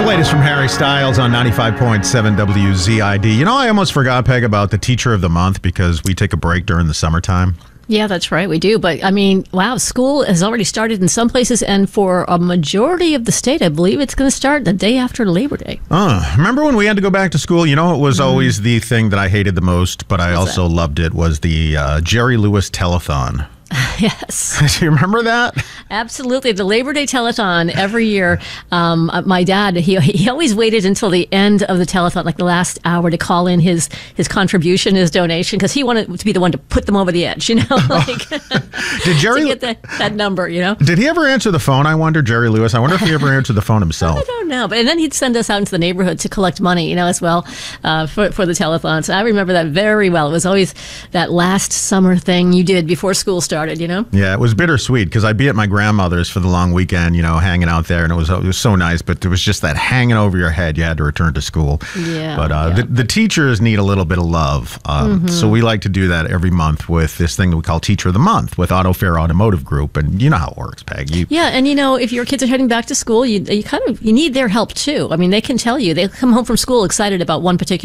the latest from Harry Styles on 95.7 WZID. You know, I almost forgot, Peg, about the Teacher of the Month because we take a break during the summertime. Yeah, that's right. We do. But I mean, wow, school has already started in some places. And for a majority of the state, I believe it's going to start the day after Labor Day. Remember when we had to go back to school? You know, it was always the thing that I hated the most, but I also loved it, was the Jerry Lewis Telethon. Yes. Do you remember that? Absolutely. The Labor Day Telethon every year. My dad, he always waited until the end of the telethon, like the last hour, to call in his contribution, his donation, because he wanted to be the one to put them over the edge, you know? Like, did Jerry to get that number, you know? Did he ever answer the phone, I wonder, Jerry Lewis? I wonder if he ever answered the phone himself. I don't know. And then he'd send us out into the neighborhood to collect money, you know, as well, for the telethon. So I remember that very well. It was always that last summer thing you did before school started, you know? Yeah, it was bittersweet because I'd be at my grandmother's for the long weekend, you know, hanging out there, and it was so nice, but there was just that hanging over your head. You had to return to school. Yeah. But the teachers need a little bit of love. So we like to do that every month with this thing that we call Teacher of the Month with Auto Fair Automotive Group. And you know how it works, Peg. Yeah, and you know, if your kids are heading back to school, you need their help too. I mean, they can tell you. They come home from school excited about one particular